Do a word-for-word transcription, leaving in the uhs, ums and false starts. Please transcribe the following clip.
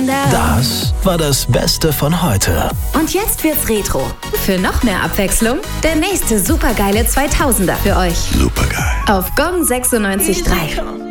zweitausender. Das war das Beste von heute. Und jetzt wird's Retro. Für noch mehr Abwechslung, der nächste supergeile zweitausender für euch. Supergeil. Auf Gong sechsundneunzig Komma drei.